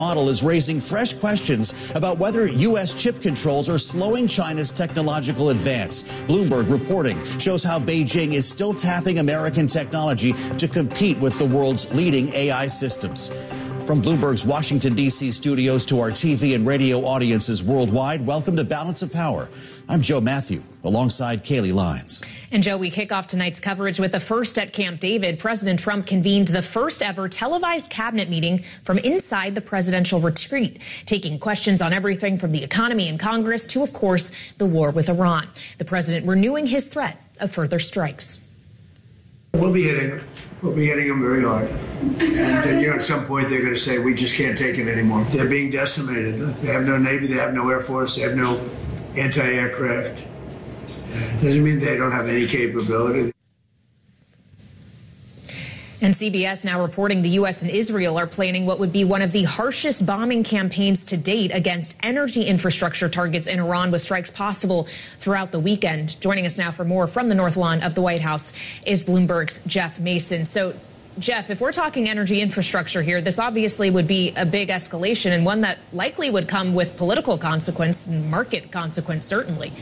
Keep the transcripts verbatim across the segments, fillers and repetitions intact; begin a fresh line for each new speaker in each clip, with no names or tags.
Model is raising fresh questions about whether U S chip controls are slowing China's technological advance. Bloomberg reporting shows how Beijing is still tapping American technology to compete with the world's leading A I systems. From Bloomberg's Washington, D C studios to our T V and radio audiences worldwide, welcome to Balance of Power. I'm Joe Matthew, alongside Kaylee Lyons.
And Joe, we kick off tonight's coverage with the first at Camp David. President Trump convened the first ever televised cabinet meeting from inside the presidential retreat, taking questions on everything from the economy and Congress to, of course, the war with Iran. The president renewing his threat of further strikes.
We'll be hitting, we'll be hitting them very hard. And, uh, you know, at some point they're going to say, we just can't take it anymore. They're being decimated. They have no Navy, they have no Air Force, they have no anti-aircraft. Uh, doesn't mean they don't have any capability.
And C B S now reporting the U S and Israel are planning what would be one of the harshest bombing campaigns to date against energy infrastructure targets in Iran, with strikes possible throughout the weekend. Joining us now for more from the North Lawn of the White House is Bloomberg's Jeff Mason. So, Jeff, if we're talking energy infrastructure here, this obviously would be a big escalation and one that likely would come with political consequence and market consequence, certainly.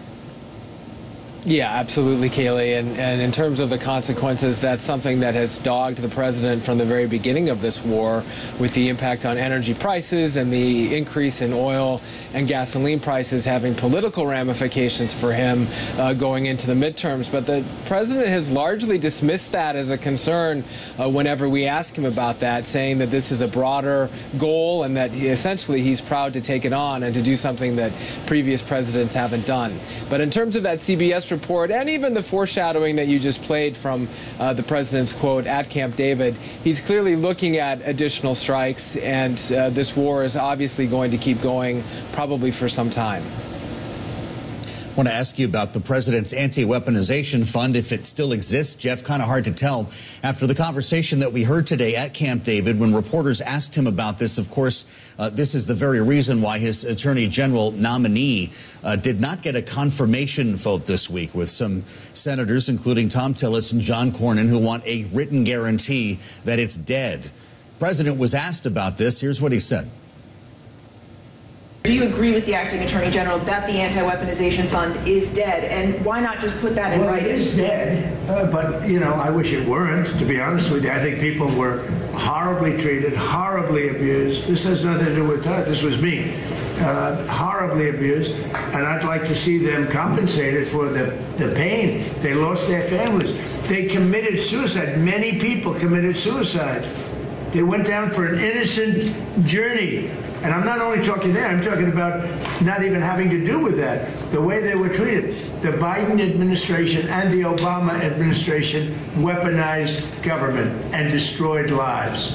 Yeah, absolutely, Kaylee. And, and in terms of the consequences, that's something that has dogged the president from the very beginning of this war, with the impact on energy prices and the increase in oil and gasoline prices having political ramifications for him uh, going into the midterms. But the president has largely dismissed that as a concern uh, whenever we ask him about that, saying that this is a broader goal and that he, essentially he's proud to take it on and to do something that previous presidents haven't done. But in terms of that C B S report and even the foreshadowing that you just played from uh, the president's quote at Camp David, he's clearly looking at additional strikes, and uh, this war is obviously going to keep going probably for some time.
I want to ask you about the president's anti-weaponization fund, if it still exists. Jeff, kind of hard to tell after the conversation that we heard today at Camp David when reporters asked him about this. Of course, uh, this is the very reason why his attorney general nominee uh, did not get a confirmation vote this week, with some senators, including Thom Tillis and John Cornyn, who want a written guarantee that it's dead. The president was asked about this. Here's what he said.
Do you agree with the acting attorney general that the anti-weaponization fund is dead, and why not just put that in
well,
writing?
It is dead, uh, but, you know, I wish it weren't, to be honest with you. I think people were horribly treated, horribly abused. This has nothing to do with Todd. This was me. Uh, horribly abused, and I'd like to see them compensated for the, the pain. They lost their families. They committed suicide. Many people committed suicide. They went down for an innocent journey. And I'm not only talking there, I'm talking about not even having to do with that. The way they were treated. The Biden administration and the Obama administration weaponized government and destroyed lives.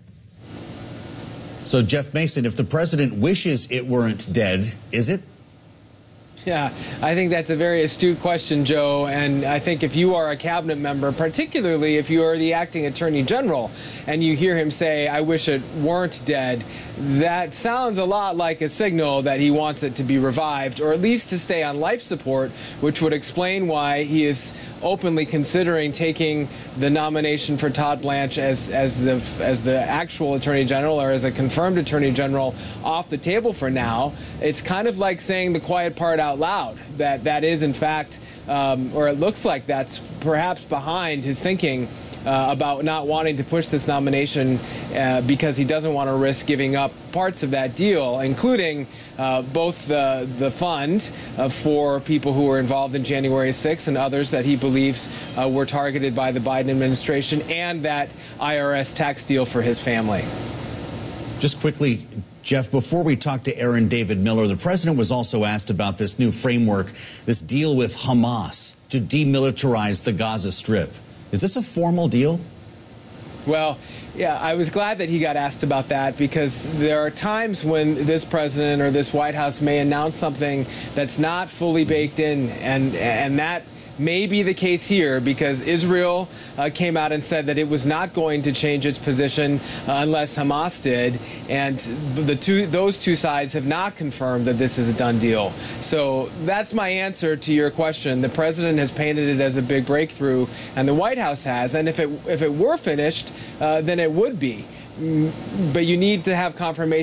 So, Jeff Mason, if the president wishes it weren't dead, is it?
Yeah, I think that's a very astute question, Joe. And I think if you are a cabinet member, particularly if you are the acting attorney general, and you hear him say, I wish it weren't dead, that sounds a lot like a signal that he wants it to be revived, or at least to stay on life support, which would explain why he is openly considering taking the nomination for Todd Blanche as, as, the, as the actual attorney general, or as a confirmed attorney general, off the table for now. It's kind of like saying the quiet part out loud, that that is in fact, um, or it looks like that's perhaps behind his thinking uh, about not wanting to push this nomination uh, because he doesn't want to risk giving up parts of that deal, including uh, both the, the fund uh, for people who were involved in January sixth and others that he believes uh, were targeted by the Biden administration, and that I R S tax deal for his family.
Just quickly, Jeff, before we talk to Aaron David Miller, the president was also asked about this new framework, this deal with Hamas to demilitarize the Gaza Strip. Is this a formal deal?
Well, yeah, I was glad that he got asked about that, because there are times when this president or this White House may announce something that's not fully baked in, and and that may be the case here, because Israel uh, came out and said that it was not going to change its position uh, unless Hamas did, and the two, those two sides have not confirmed that this is a done deal. So that's my answer to your question. The president has painted it as a big breakthrough, and the White House has, and if it if it were finished, uh, then it would be. but you need to have confirmation